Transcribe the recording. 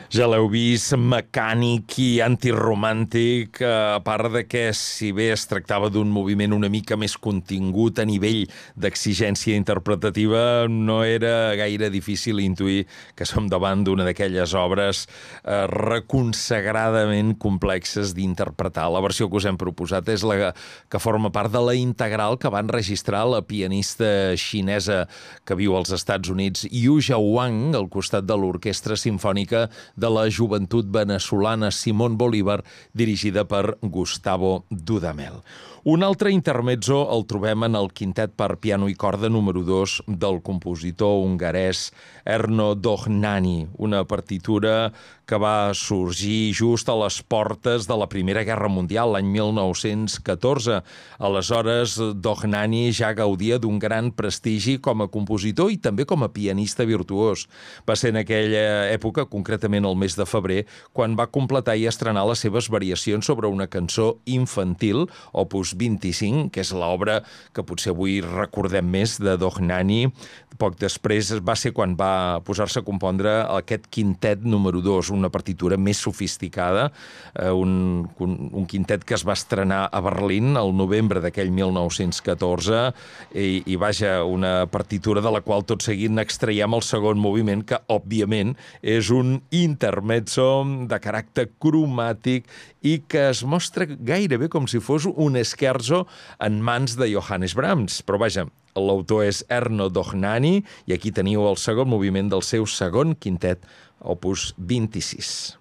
Ja l'heu vist, mecànic i antiromàntic, a part de que, si bé es tractava d'un moviment una mica més contingut a nivell d'exigència interpretativa, no era gaire difícil intuir que som davant d'una d'aquelles obres reconsagradament complexes d'interpretar. La versió que us hem proposat és la que forma part de la integral que va enregistrar la pianista xinesa que viu als Estats Units, Yu Zhaowang, al costat de l'Orquestra Simfònica de la Joventut Venezolana Simón Bolívar, dirigida per Gustavo Dudamel. Un altre intermezzo el trobem en el quintet per piano i corda número 2 del compositor hongarès Erno Dohnányi, una partitura que va sorgir just a les portes de la Primera Guerra Mundial, l'any 1914. Aleshores, Dohnányi ja gaudia d'un gran prestigi com a compositor i també com a pianista virtuós. Va ser en aquella època, concretament el mes de febrer, quan va completar i estrenar les seves variacions sobre una cançó infantil, opus 25, que és l'obra que potser avui recordem més de Dohnányi. Poc després va ser quan va posar-se a compondre aquest quintet número 2, una partitura més sofisticada, un quintet que es va estrenar a Berlín el novembre d'aquell 1914 i vaja, una partitura de la qual tot seguit n'extraiem el segon moviment, que òbviament és un intermezzo de caràcter cromàtic i que es mostra gairebé com si fos un scherzo en mans de Johannes Brahms. Però vaja, l'autor és Erno Dohnányi i aquí teniu el segon moviment del seu segon quintet, opus 26.